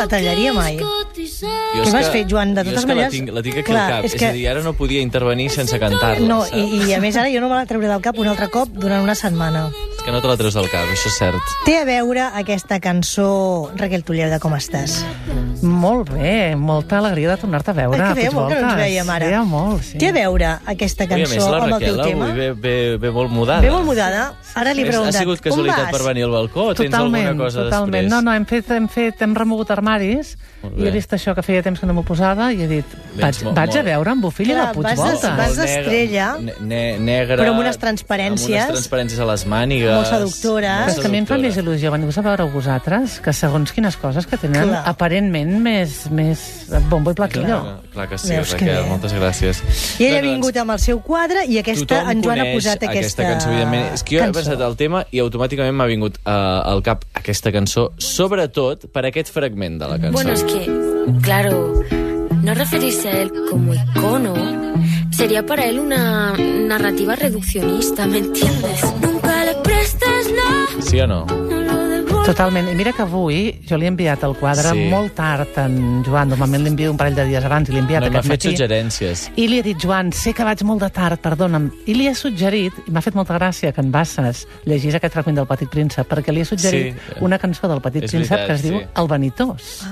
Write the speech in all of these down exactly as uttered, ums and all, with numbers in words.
la tallaria mai. Què vas fer, Joan? De totes maneres... Jo és que la tinc aquí al cap. És a dir, ara no podia intervenir sense cantar-la. No, i a més ara jo no me la trauré del cap un altre cop durant una setmana. És que no te la treus del cap, això és cert. Té a veure aquesta cançó, Raquel Tulleda, com estàs? Molt bé, molta alegria de tornar-te a veure. Que feia molt que no ens veiem ara. Feia molt, sí. Té a veure aquesta cançó amb el teu tema? Ve, ve, ve molt mudada. Ve molt mudada. Ara li he preguntat, ha sigut casualitat per venir al balcó o tens totalment, alguna cosa totalment. després? No, no, hem fet, hem fet, hem remogut armaris i he vist això que feia temps que no m'ho posava i he dit, vaig, molt, vaig molt... a veure amb Bufilla de Puigvolta. Vas d'estrella, ne negre, però amb unes transparències. Amb unes transparències a les mànigues. Molt seductores. Però és que a mi em fa més il·lusió venir-vos a veure vosaltres que segons quines coses que tenen clar. Aparentment més, més bombo i plaquillo. Clar, clar que sí, Veus Raquel, que moltes gràcies. I ella ha vingut amb el seu quadre i aquesta, en Joan ha posat aquesta, aquesta cançó, evidentment. És que jo he pensat el tema i automàticament m'ha vingut uh, al cap aquesta cançó, sobretot per aquest fragment de la cançó. Bueno, es que, claro, no referirse a él como icono sería para él una narrativa reduccionista, ¿me entiendes? Nunca le prestes la... Sí o no? Totalment. I mira que avui jo li he enviat el quadre sí. molt tard en Joan. Normalment li envio un parell de dies abans i l'he enviat no, aquest matí. M'ha fet suggerències. I li he dit, Joan, sé que vaig molt de tard, perdona'm. I li he suggerit, i m'ha fet molta gràcia que en Basses llegís aquest fragment del Petit Príncep, perquè li he suggerit sí. una cançó del Petit és Príncep veritat, que es sí. diu El Vanitós. Ah,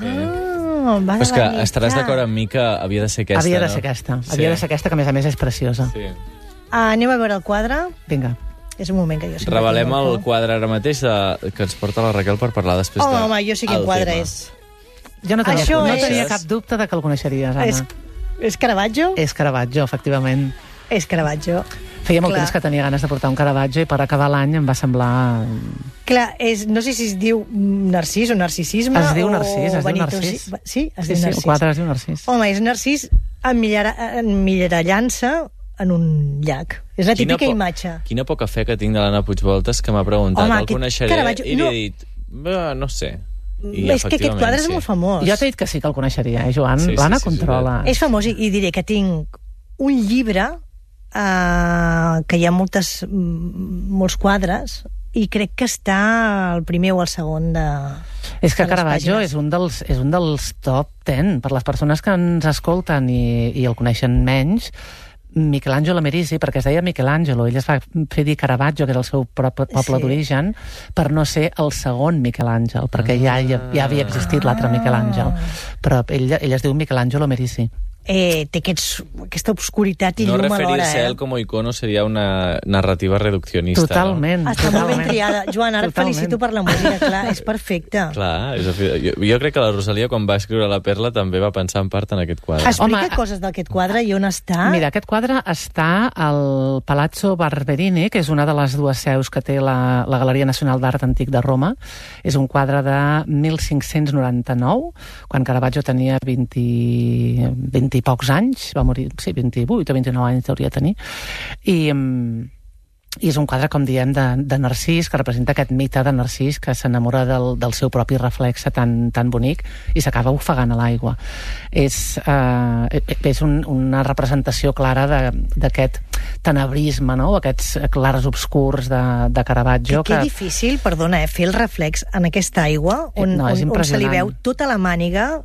va és que estaràs d'acord amb mi que havia de ser aquesta, havia de no? ser aquesta. Sí. Havia de ser aquesta, que a més a més és preciosa. Sí. Ah, anem a veure el quadre? Vinga. És un moment que jo sempre... Revelem el quadre ara mateix de, que ens porta la Raquel per parlar després oh, de... Home, jo sé quin quadre és. Jo no tenia, Això no és... tenia cap dubte de que el coneixeries, Anna. És, és Caravaggio? És Caravaggio, efectivament. És Caravaggio. Feia molt Clar. temps que tenia ganes de portar un Caravaggio i per acabar l'any em va semblar... Clar, és, no sé si es diu Narcís o narcisisme es diu Narcís, es diu Narcís. Sí, es sí, diu sí, Narcís. El quadre es diu Narcís. Home, és Narcís emmirallant-se en un llac. És la típica quina imatge. Quina poca fe que tinc de l'Anna Puigvoltes, que m'ha preguntat, Home, el coneixeré, Caravaggio, i li no. he dit, no sé. I és que aquest quadre sí. és molt famós. Jo t'he dit que sí que el coneixeria, eh, Joan? Sí, L'Anna sí, sí, controla. Sí, és famós i, i diré que tinc un llibre uh, que hi ha moltes, molts quadres i crec que està el primer o el segon de... És que Caravaggio és un, dels, és un dels top ten. Per les persones que ens escolten i, i el coneixen menys, Michelangelo Merisi, perquè es deia Michelangelo, ell es va fer dir Caravaggio, que era el seu propi poble sí. d'origen, per no ser el segon Michelangelo, perquè ja, ja, ja havia existit l'altre Michelangelo. Però ell, ell es diu Michelangelo Merisi. Eh, té aquests, aquesta obscuritat i no llum alhora. No referir-se a eh? ell com a icono seria una narrativa reduccionista. Totalment. No? Està totalment. molt ben triada. Joan, ara Totalment. et felicito per la música, clar, és perfecte. Clar, és, jo, jo crec que la Rosalia, quan va escriure La Perla, també va pensar en part en aquest quadre. Explica Home, coses d'aquest quadre i on està. Mira, aquest quadre està al Palazzo Barberini, que és una de les dues seus que té la, la Galeria Nacional d'Art Antic de Roma. És un quadre de mil cinc-cents noranta-nou, quan Caravaggio tenia vint, vint i pocs anys, va morir, sí, vint-i-vuit o vint-i-nou anys hauria de tenir, i, i és un quadre, com diem, de, de Narcís, que representa aquest mite de Narcís que s'enamora del, del seu propi reflexe tan, tan bonic i s'acaba ofegant a l'aigua. És, eh, és un, una representació clara d'aquest tenebrisme, no? Aquests clars obscurs de, de Caravaggio. Que, que, que difícil, perdona, eh, fer el reflex en aquesta aigua on, no, on, on se li veu tota la màniga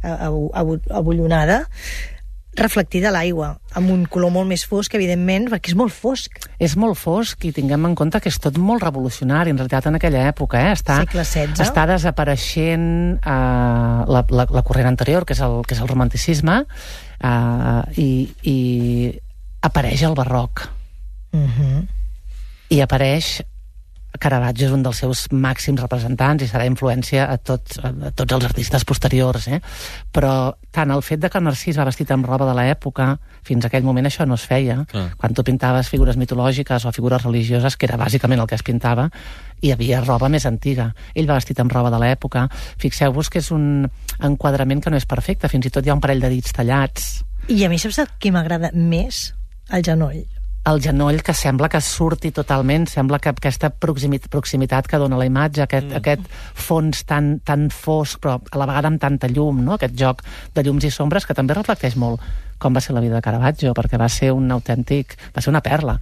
abollonada reflectida a l'aigua, amb un color molt més fosc, evidentment, perquè és molt fosc. És molt fosc i tinguem en compte que és tot molt revolucionari, en realitat, en aquella època. Eh? Està, segle setze. Està desapareixent eh, la, la, la corrent anterior, que és el, que és el romanticisme, eh, i, i apareix el barroc. Uh-huh. I apareix... Caravaggio és un dels seus màxims representants i serà influència a tots, a tots els artistes posteriors, eh? Però tant el fet de que Narcís va vestit amb roba de l'època, fins a aquell moment això no es feia. Ah. Quan tu pintaves figures mitològiques o figures religioses, que era bàsicament el que es pintava, hi havia roba més antiga. Ell va vestit amb roba de l'època. Fixeu-vos que és un enquadrament que no és perfecte, fins i tot hi ha un parell de dits tallats. I a mi saps què m'agrada més? El genoll. El genoll, que sembla que surti totalment, sembla que aquesta proximitat que dona la imatge, aquest, mm. aquest fons tan, tan fosc, però a la vegada amb tanta llum, no? Aquest joc de llums i sombres que també reflecteix molt com va ser la vida de Caravaggio, perquè va ser un autèntic, va ser una perla.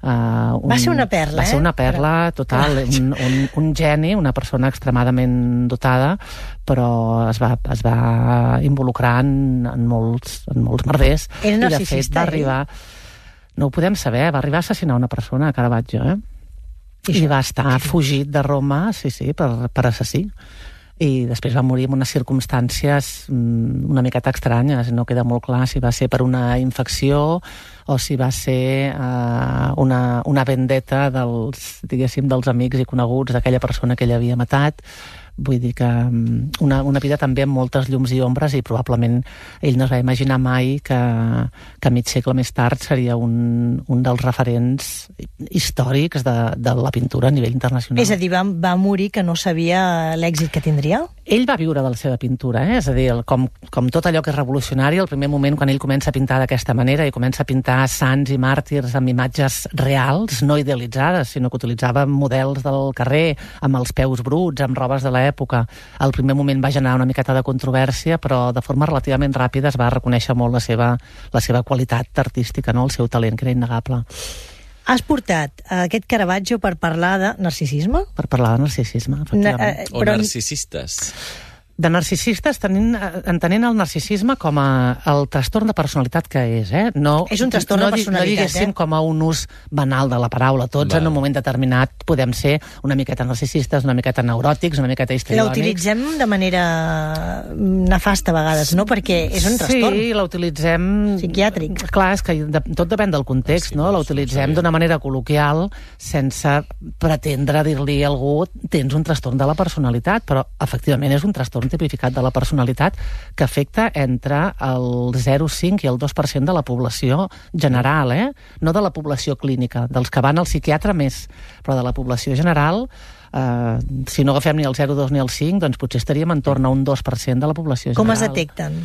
Uh, un, va ser una perla, Va ser una perla eh? total, un, un, un geni, una persona extremadament dotada, però es va, es va involucrar en, en, molts, en molts merders. Era narcisista, narcisista, i de fet va arribar... No ho podem saber, va arribar a assassinar una persona, Caravaggio, eh? I va estar fugit de Roma, sí, sí, per, per assassí. I després va morir en unes circumstàncies una miqueta estranyes. No queda molt clar si va ser per una infecció o si va ser uh, una, una vendetta dels, diguéssim, dels amics i coneguts d'aquella persona que ell havia matat. Vull dir que una, una vida també amb moltes llums i ombres, i probablement ell no es va imaginar mai que, que mig segle més tard seria un, un dels referents històrics de, de la pintura a nivell internacional. És a dir, va, va morir que no sabia l'èxit que tindria? Ell va viure de la seva pintura, eh? És a dir, com, com tot allò que és revolucionari, el primer moment quan ell comença a pintar d'aquesta manera i comença a pintar sants i màrtirs amb imatges reals, no idealitzades, sinó que utilitzava models del carrer, amb els peus bruts, amb robes de l'època. Al primer moment va generar una miqueta de controvèrsia, però de forma relativament ràpida es va reconèixer molt la seva, la seva qualitat artística, no? El seu talent, que era innegable. Has portat aquest Caravaggio per parlar de narcisisme? Per parlar de narcisisme, efectivament. Na, eh, però... O narcisistes. De narcisistes, tenint, entenent el narcisisme com a el trastorn de personalitat que és, eh? No, és un trastorn no, de personalitat, no diguéssim eh? com a un ús banal de la paraula. Tots, Va. en un moment determinat, podem ser una miqueta narcisistes, una miqueta neuròtics, una miqueta histriònics. La utilitzem de manera nefasta a vegades, no? Perquè és un trastorn. Sí, la utilitzem... psiquiàtric. Clar, és que de, tot depèn del context, sí, no? La utilitzem d'una manera col·loquial, sense pretendre dir-li a algú tens un trastorn de la personalitat, però efectivament és un trastorn tipificat de la personalitat que afecta entre el zero coma cinc i el dos per cent de la població general, eh? No de la població clínica, dels que van al psiquiatre més, però de la població general, eh, si no agafem ni el zero coma dos ni el cinc, doncs potser estaríem en torn a un dos per cent de la població general. Com es detecten?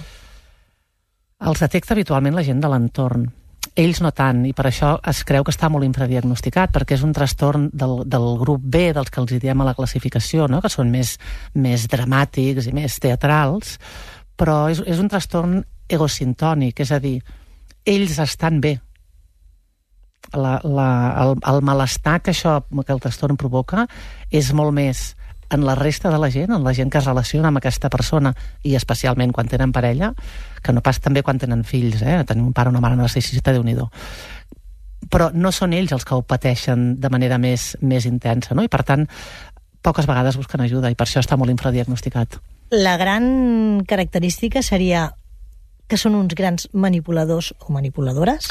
Els detecta habitualment la gent de l'entorn. Ells no tant, i per això es creu que està molt infradiagnosticat, perquè és un trastorn del, del grup B, dels que els diem a la classificació, no? Que són més, més dramàtics i més teatrals, però és, és un trastorn egocintònic, és a dir, ells estan bé. La, la, el, el malestar que això, que el trastorn provoca, és molt més en la resta de la gent, en la gent que es relaciona amb aquesta persona, i especialment quan tenen parella, que no pas també quan tenen fills, eh? Tenir un pare o una mare narcisista, Déu-n'hi-do. Però no són ells els que ho pateixen de manera més, més intensa, no? I per tant, poques vegades busquen ajuda, i per això està molt infradiagnosticat. La gran característica seria que són uns grans manipuladors o manipuladores?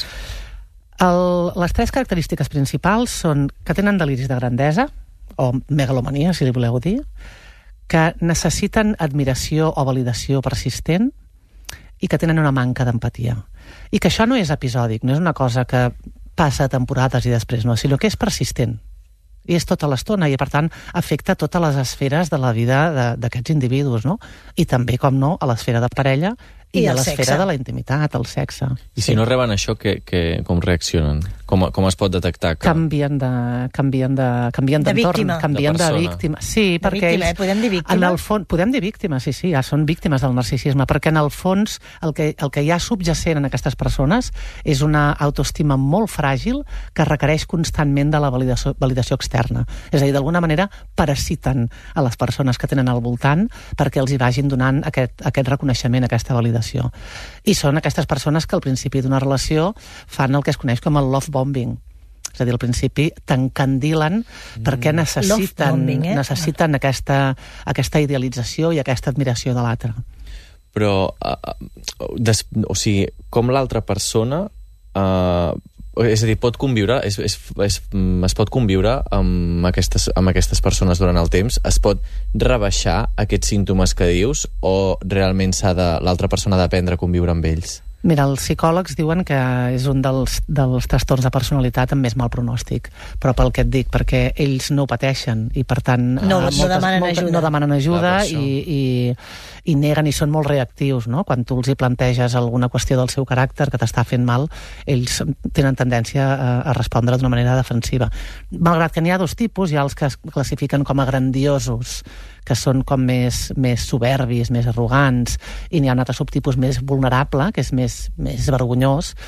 El, les tres característiques principals són que tenen deliris de grandesa, o megalomania, si li voleu dir, que necessiten admiració o validació persistent i que tenen una manca d'empatia. I que això no és episòdic, no és una cosa que passa a temporades i després no, sinó que és persistent. I és tota l'estona, i per tant afecta totes les esferes de la vida d'aquests individus, no? I també, com no, a l'esfera de parella i, I a l'esfera de la intimitat, el sexe. I si sí. no reben això, que, que, com reaccionen? Com, com es pot detectar? Que... Canvien de canvien de canvien de d'entorn, víctima. canvien de, de víctima. Sí, de perquè víctima, ells, eh? Podem dir víctima? En el fons, podem dir víctima, sí, sí, ja són víctimes del narcisisme, perquè en el fons el que, el que hi ha subjacent en aquestes persones és una autoestima molt fràgil que requereix constantment de la validació, validació externa. És a dir, d'alguna manera parasiten a les persones que tenen al voltant perquè els hi vagin donant aquest, aquest reconeixement, aquesta validació. I són aquestes persones que al principi d'una relació fan el que es coneix com el love bombing. És a dir, al principi t'encandilen mm. perquè necessiten, bombing, eh? necessiten aquesta, aquesta idealització i aquesta admiració de l'altre. Però, uh, des, o sigui, com l'altra persona... Uh, és a dir, pot conviure, és, és, és, es pot conviure amb aquestes, amb aquestes persones durant el temps? Es pot rebaixar aquests símptomes que dius, o realment s'ha de, l'altra persona ha d'aprendre a conviure amb ells? Mira, els psicòlegs diuen que és un dels, dels trastorns de personalitat amb més mal pronòstic, però pel que et dic, perquè ells no ho pateixen i per tant no, no, moltes, demanen, moltes, ajuda. no demanen ajuda Clar, i, i, i neguen i són molt reactius, no? Quan tu els hi planteges alguna qüestió del seu caràcter que t'està fent mal, ells tenen tendència a, a respondre d'una manera defensiva. Malgrat que n'hi ha dos tipus, hi ha els que es classifiquen com a grandiosos, que són com més, més soberbis, més arrogants, i n'hi ha un altre subtipus més vulnerable, que és més, més vergonyós,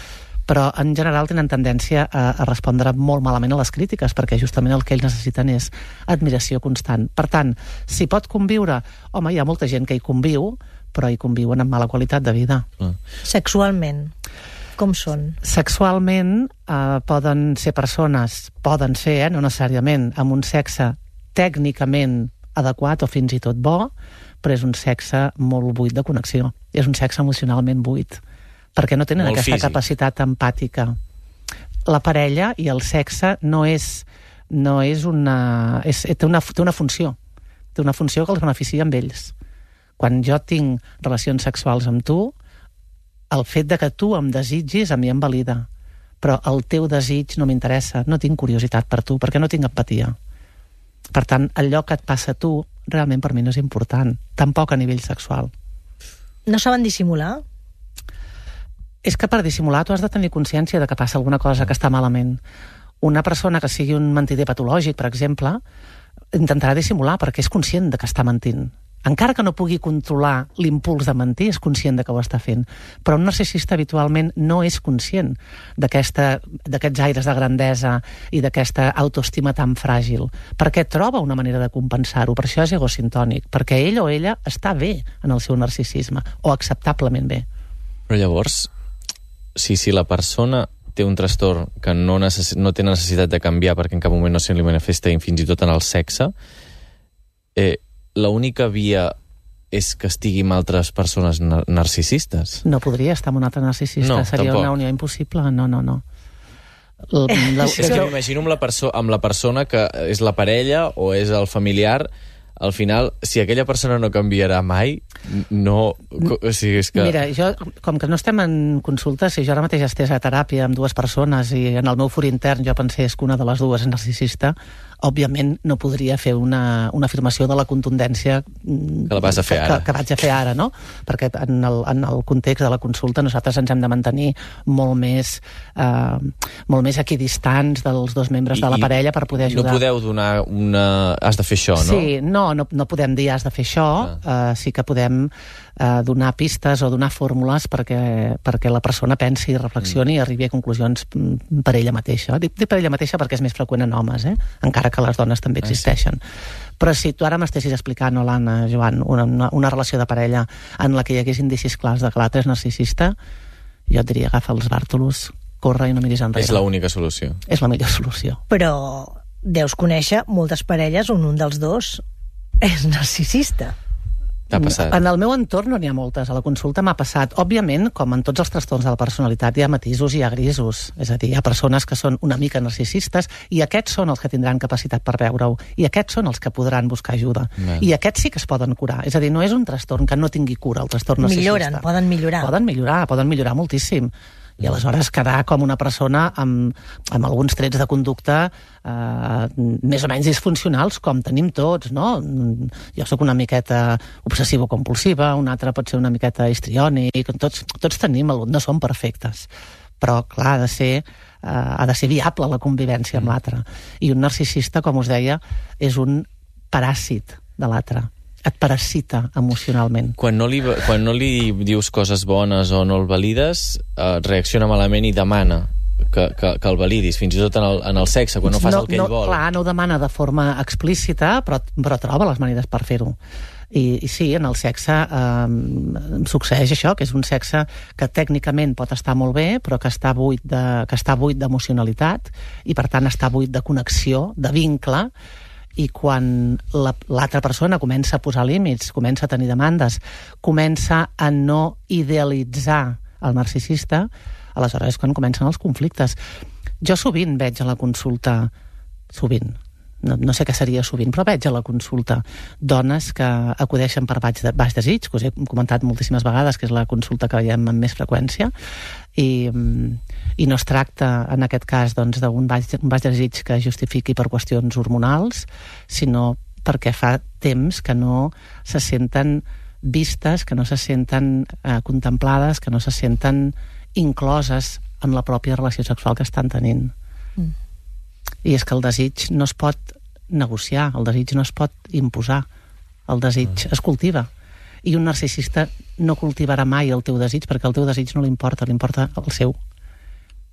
però en general tenen tendència a, a respondre molt malament a les crítiques, perquè justament el que ells necessiten és admiració constant. Per tant, si pot conviure, home, hi ha molta gent que hi conviu, però hi conviuen amb mala qualitat de vida. Ah. Sexualment, com són? Sexualment eh, poden ser persones, poden ser, eh, no necessàriament, amb un sexe tècnicament adequat o fins i tot bo, però és un sexe molt buit de connexió. És un sexe emocionalment buit, perquè no tenen molt aquesta físic. capacitat empàtica. La parella i el sexe no és, no és una... És, té, una té una funció. Té una funció que els beneficia amb ells. Quan jo tinc relacions sexuals amb tu, el fet de que tu em desitgis a mi em valida, però el teu desig no m'interessa, no tinc curiositat per tu, perquè no tinc empatia. Per tant, allò que et passa a tu realment per mi no és important, tampoc a nivell sexual. No saben dissimular? És que per dissimular tu has de tenir consciència de que passa alguna cosa que està malament. Una persona que sigui un mentider patològic, per exemple, intentarà dissimular perquè és conscient de que està mentint. Encara que no pugui controlar l'impuls de mentir, és conscient de que ho està fent. Però un narcisista habitualment no és conscient d'aquests aires de grandesa i d'aquesta autoestima tan fràgil, perquè troba una manera de compensar-ho. Per això és egocintònic, perquè ell o ella està bé en el seu narcisisme, o acceptablement bé. Però llavors, si, si la persona té un trastorn que no, necess... no té necessitat de canviar perquè en cap moment no se li manifesta, i fins i tot en el sexe, eh, l'única via és que estigui amb altres persones nar narcisistes. No podria estar amb un altre narcisista, no, seria tampoc. Una unió impossible. No, no, no. La, la, és que m'imagino amb, la amb la persona que és la parella o és el familiar, al final, si aquella persona no canviarà mai, no... O sigui, és que... Mira, jo, com que no estem en consulta, si jo ara mateix estés a teràpia amb dues persones i en el meu fur intern jo pensés que una de les dues és narcisista, òbviament no podria fer una, una afirmació de la contundència que la vas a fer que, ara. Que, que vaig a fer ara, no? Perquè en el, en el context de la consulta nosaltres ens hem de mantenir molt més, eh, molt més equidistants dels dos membres I, de la parella per poder ajudar. No podeu donar una... Has de fer això, no? Sí, no, no, no podem dir has de fer això, ah. eh, sí que podem eh, donar pistes o donar fórmules perquè, perquè la persona pensi i reflexioni mm. i arribi a conclusions per ella mateixa. Dic, dic per ella mateixa perquè és més freqüent en homes, eh? Encara que les dones també existeixen. Ah, sí. Però si tu ara m'estessis explicant, Olana, Joan, una, una, una relació de parella en la que hi hagués indicis clars de que l'altre és narcisista, jo et diria, agafa els bàrtolos, corre i no miris enrere. És l'única solució. És la millor solució. Però deus conèixer moltes parelles on un dels dos és narcisista. T'ha passat? En el meu entorn no n'hi ha moltes. A la consulta m'ha passat. Òbviament, com en tots els trastorns de la personalitat, hi ha matisos i hi ha grisos. És a dir, hi ha persones que són una mica narcisistes i aquests són els que tindran capacitat per veure-ho. I aquests són els que podran buscar ajuda. Bé. I aquests sí que es poden curar. És a dir, no és un trastorn que no tingui cura, el trastorn narcisista. Milloren, poden millorar. Poden millorar, poden millorar moltíssim. I aleshores quedar com una persona amb, amb alguns trets de conducta eh, més o menys disfuncionals, com tenim tots, no? Jo sóc una miqueta obsessivo-compulsiva, un altre pot ser una miqueta histriònic, tots, tots tenim, no som perfectes. Però, clar, ha de ser, eh, ha de ser viable la convivència amb l'altre. I un narcisista, com us deia, és un paràsit de l'altre. Et parasita emocionalment. Quan no, li, quan no li dius coses bones o no el valides, eh, reacciona malament i demana que, que, que el validis, fins i tot en el, en el sexe, quan no fas no, el que ell no, vol. Clar, no ho demana de forma explícita, però, però troba les maneres per fer-ho. I, I sí, en el sexe eh, succeeix això, que és un sexe que tècnicament pot estar molt bé, però que està buit de, que està buit d'emocionalitat i, per tant, està buit de connexió, de vincle, i quan l'altra persona comença a posar límits, comença a tenir demandes, comença a no idealitzar el narcisista, aleshores és quan comencen els conflictes. Jo sovint veig a la consulta, sovint, no, no sé què seria sovint, però veig a la consulta dones que acudeixen per baix, de, baix desig, que us he comentat moltíssimes vegades, que és la consulta que veiem amb més freqüència, i, i no es tracta en aquest cas doncs, d'un baix, un baix desig que justifiqui per qüestions hormonals, sinó perquè fa temps que no se senten vistes, que no se senten eh, contemplades, que no se senten incloses en la pròpia relació sexual que estan tenint. Mm. I és que el desig no es pot negociar, el desig no es pot imposar, el desig mm. es cultiva. I un narcisista no cultivarà mai el teu desig perquè el teu desig no li importa, li importa el seu.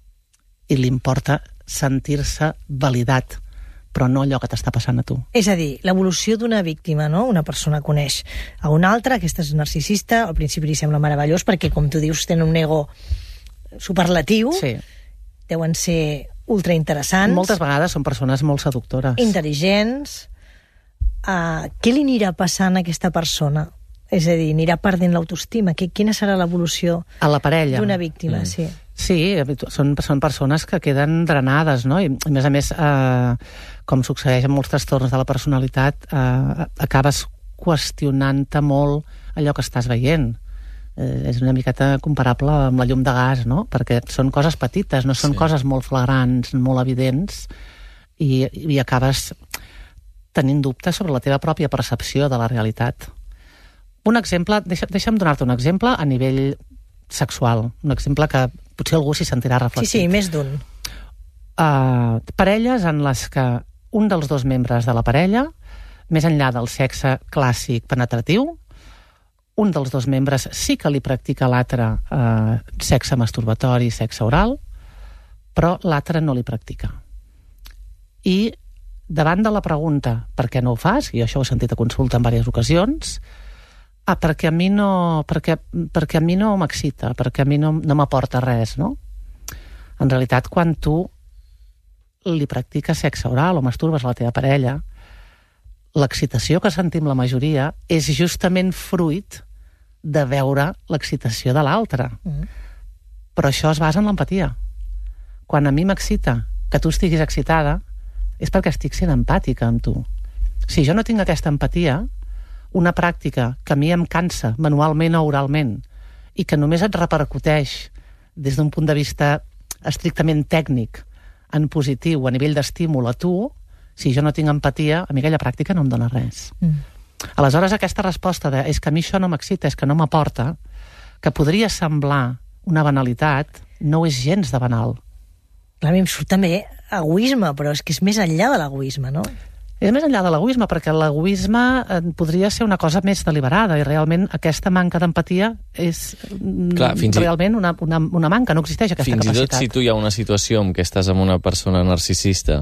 i li importa sentir-se validat, però no allò que t'està passant a tu. És a dir, l'evolució d'una víctima, no? Una persona coneix a una altra, aquesta és narcisista, al principi li sembla meravellós perquè, com tu dius, tenen un ego superlatiu, Sí. deuen ser ultrainteressants, Moltes vegades són persones molt seductores. intel·ligents. Uh, què li anirà passant a aquesta persona? És a dir, anirà perdent l'autoestima? Que- Quina serà l'evolució A la parella. d'una víctima? Mm. Sí. Sí, habitu- són, són persones que queden drenades, no? I, a més a més, eh, com succeeix en molts trastorns de la personalitat, eh, acabes qüestionant-te molt allò que estàs veient. Eh, és una miqueta comparable amb la llum de gas, no? Perquè són coses petites, no són Sí. coses molt flagrants, molt evidents, i, i acabes tenint dubtes sobre la teva pròpia percepció de la realitat. Un exemple, deixa, deixa'm donar-te un exemple a nivell sexual, un exemple que potser algú s'hi sentirà Sí, reflectit. sí, més d'un. Uh, parelles en les que un dels dos membres de la parella, més enllà del sexe clàssic penetratiu, un dels dos membres sí que li practica a l'altre uh, sexe masturbatori, sexe oral, però l'altre no li practica. I davant de la pregunta per què no ho fas, i això ho he sentit a consulta en diverses ocasions, ah, perquè a mi no, perquè, perquè a mi no m'excita, perquè a mi no, no m'aporta res, no? En realitat, quan tu li practiques sexe oral o masturbes a la teva parella, l'excitació que sentim la majoria és justament fruit de veure l'excitació de l'altre. Mm. Però això es basa en l'empatia. Quan a mi m'excita que tu estiguis excitada, és perquè estic sent empàtica amb tu. Si jo no tinc aquesta empatia, una pràctica que a mi em cansa manualment o oralment i que només et repercuteix des d'un punt de vista estrictament tècnic en positiu, a nivell d'estímul a tu, si jo no tinc empatia, a mi aquella pràctica no em dona res. Mm. Aleshores, aquesta resposta de és que a mi això no m'excita, és que no m'aporta, que podria semblar una banalitat, no és gens de banal. Clar, a mi em surt també egoisme, però és que és més enllà de l'egoisme, no? És més enllà de l'egoisme, perquè l'egoisme eh, podria ser una cosa més deliberada i realment aquesta manca d'empatia és Clar, fins i- realment una, una, una manca, no existeix aquesta Fins i capacitat. tot si tu hi ha una situació en què estàs amb una persona narcisista,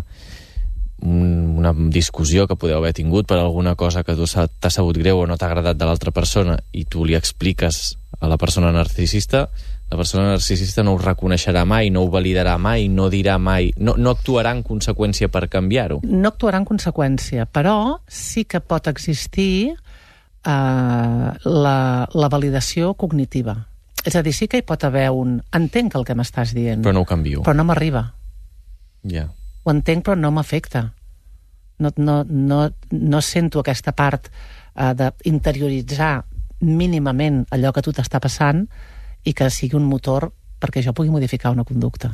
un, una discussió que podeu haver tingut per alguna cosa que tu sa- t'ha sabut greu o no t'ha agradat de l'altra persona i tu li expliques a la persona narcisista, la persona narcisista no ho reconeixerà mai, no ho validarà mai, no dirà mai, no, no actuarà en conseqüència per canviar-ho. No actuarà en conseqüència, però sí que pot existir eh, la, la validació cognitiva. És a dir, sí que hi pot haver un entenc el que m'estàs dient, Però no ho canvio. però no m'arriba. Ja. Ho entenc, però no m'afecta. No, no, no, no sento aquesta part eh, d'interioritzar mínimament allò que a tu t'està passant i que sigui un motor perquè jo pugui modificar una conducta.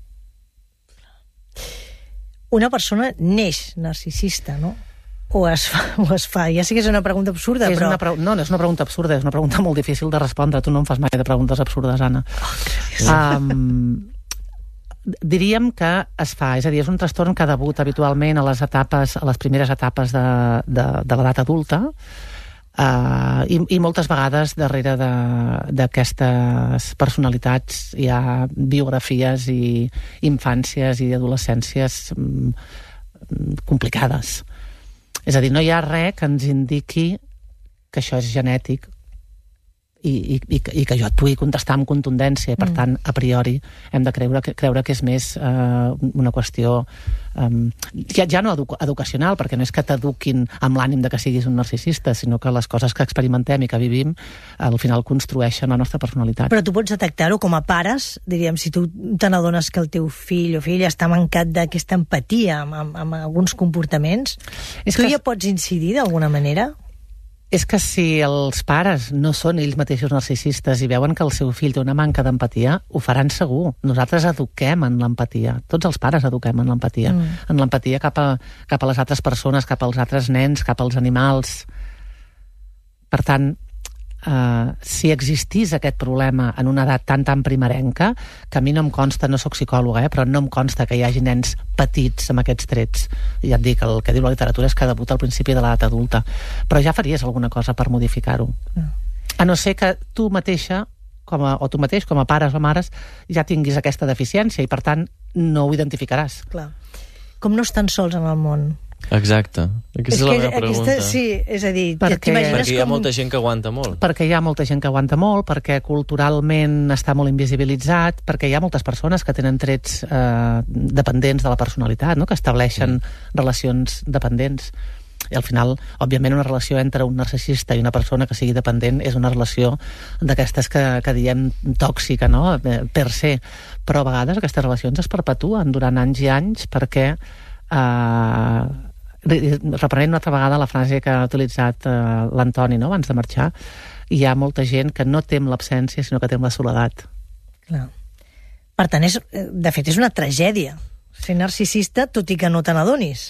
Una persona neix narcisista, no? O es fa, o es fa. Ja sé que és una pregunta absurda, És però... una pre... No, no és una pregunta absurda, és una pregunta molt difícil de respondre. Tu no em fas mai de preguntes absurdes, Anna. Oh, um, diríem que es fa, és a dir, és un trastorn que debuta habitualment a les etapes, a les primeres etapes de, de, de l'edat adulta, uh, i, i moltes vegades darrere d'aquestes personalitats hi ha biografies i infàncies i adolescències um, complicades. És a dir, no hi ha res que ens indiqui que això és genètic i, i, i, que, i que jo et pugui contestar amb contundència. Per mm. tant, a priori, hem de creure que, creure que és més eh, una qüestió um, ja, ja no edu educacional, perquè no és que t'eduquin amb l'ànim de que siguis un narcisista, sinó que les coses que experimentem i que vivim al final construeixen la nostra personalitat. Però tu pots detectar-ho com a pares, diríem, si tu te n'adones que el teu fill o filla està mancat d'aquesta empatia amb, amb, amb alguns comportaments, És tu que- ja pots incidir d'alguna manera? És que si els pares no són ells mateixos narcisistes i veuen que el seu fill té una manca d'empatia, ho faran segur. Nosaltres eduquem en l'empatia. Tots els pares eduquem en l'empatia. Mm. En l'empatia cap a, cap a les altres persones, cap als altres nens, cap als animals. Per tant, eh, si existís aquest problema en una edat tan tan primerenca, que a mi no em consta, no sóc psicòloga, eh, però no em consta que hi hagi nens petits amb aquests trets. Ja et dic, el que diu la literatura és que debuta al principi de l'edat adulta. Però ja faries alguna cosa per modificar-ho. Mm. A no ser que tu mateixa, com a, o tu mateix, com a pares o mares, ja tinguis aquesta deficiència i, per tant, no ho identificaràs. Clar. Com no estan sols en el món? Exacte. Aquesta és, és la meva pregunta. Aquesta, sí, és a dir, perquè, perquè hi ha com... molta gent que aguanta molt. Perquè hi ha molta gent que aguanta molt, perquè culturalment està molt invisibilitzat, perquè hi ha moltes persones que tenen trets eh, dependents de la personalitat, no? Que estableixen mm. relacions dependents. I al final, òbviament, una relació entre un narcisista i una persona que sigui dependent és una relació d'aquestes que, que diem tòxica, no? Per se. Però a vegades aquestes relacions es perpetuen durant anys i anys perquè... Eh, reprenent una altra vegada la frase que ha utilitzat uh, l'Antoni, no?, abans de marxar, hi ha molta gent que no tem l'absència sinó que tem la soledat. Clar. Per tant, és, de fet és una tragèdia ser narcisista, tot i que no te n'adonis.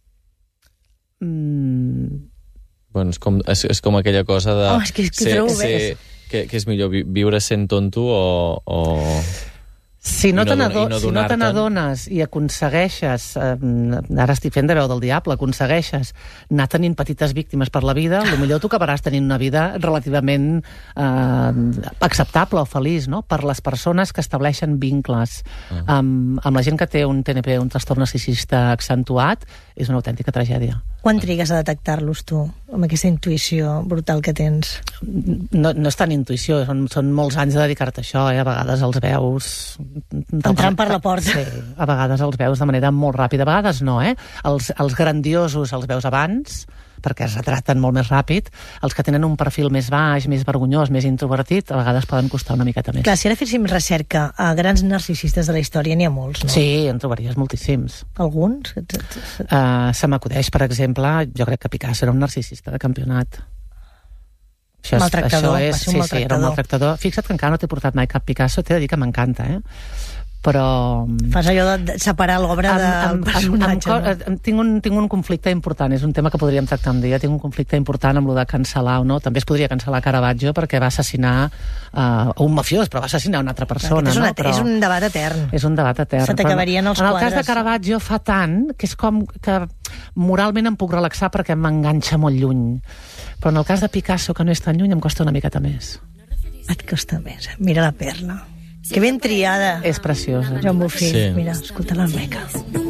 Mm. Bueno, és com, és, és com aquella cosa de... Oh, és que, és que ser, ser, que, que és millor viure sent tonto o... o... Si no, no, no, no si no te n'adones i aconsegueixes, eh, ara estic fent de veu del diable, aconsegueixes anar tenint petites víctimes per la vida, potser tu acabaràs tenint una vida relativament eh, acceptable o feliç, no? Per les persones que estableixen vincles uh. amb, amb la gent que té un T N P, un trastorn narcisista accentuat, és una autèntica tragèdia. Quan trigues a detectar-los tu, amb aquesta intuïció brutal que tens? No, no és tan intuïció, són, són molts anys de dedicar-te a això, eh? A vegades els veus... Entrant per la porta. Sí, a vegades els veus de manera molt ràpida, a vegades no, eh? Els, els grandiosos els veus abans, perquè es retraten molt més ràpid. Els que tenen un perfil més baix, més vergonyós, més introvertit, a vegades poden costar una miqueta més. Clar, si ara féssim recerca a grans narcisistes de la història, n'hi ha molts, no? Sí, en trobaries moltíssims. Alguns? Uh, se m'acudeix, per exemple, jo crec que Picasso era un narcisista de campionat. Això és, maltractador, això és, va ser un sí, maltractador. Sí, era un maltractador. Fixa't que encara no t'he portat mai cap Picasso, t'he de dir que m'encanta, eh? Però... Fas allò de separar l'obra del personatge, amb, amb, no? Tinc un, tinc un conflicte important, és un tema que podríem tractar un dia, tinc un conflicte important amb lo de cancel·lar o no, també es podria cancel·lar Caravaggio perquè va assassinar uh, un mafiós, però va assassinar una altra persona, és, una, no? Però és un debat etern. És un debat etern. Se t'acabarien els en quadres. En el cas de Caravaggio fa tant que és com que moralment em puc relaxar perquè m'enganxa molt lluny. Però en el cas de Picasso, que no és tan lluny, em costa una miqueta més. Et costa més. Mira la perla. Que ben triada. És preciosa. Joan Bofill, Sí. mira, escolta la Meca.